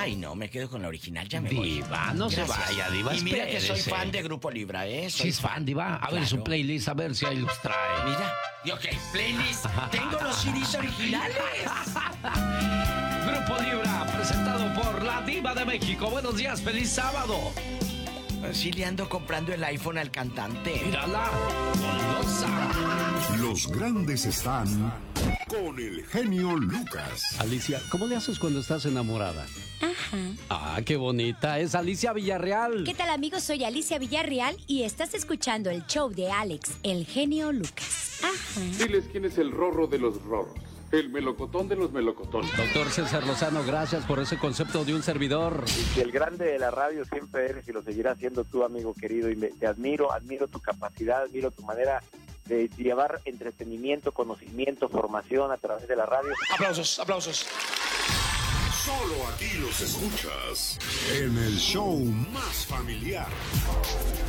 Ay, no, me quedo con la original, ya me voy. Diva, no se vaya, Diva, Y mira que soy espérese. fan de Grupo Libra, ¿eh? Sí es fan, Diva. A ver Claro. su playlist, a ver si ahí los trae. Mira, y ok, playlist. Tengo los CDs originales. Grupo Libra, presentado por la Diva de México. Buenos días, feliz sábado. Sí le ando comprando el iPhone al cantante. Mírala, golosa. Los grandes están con el genio Lucas. Alicia, ¿cómo le haces cuando estás enamorada? Ajá. Ah, qué bonita. Es Alicia Villarreal. ¿Qué tal, amigos? Soy Alicia Villarreal y estás escuchando el show de Alex, el genio Lucas. Ajá. Diles quién es el rorro de los rorros, el melocotón de los melocotones. Doctor César Lozano, gracias por ese concepto de un servidor. Y el grande de la radio siempre eres y lo seguirás siendo tú, amigo querido, y te admiro tu capacidad, admiro tu manera de llevar entretenimiento, conocimiento, formación a través de la radio. Aplausos, aplausos. Solo aquí los escuchas en el show más familiar.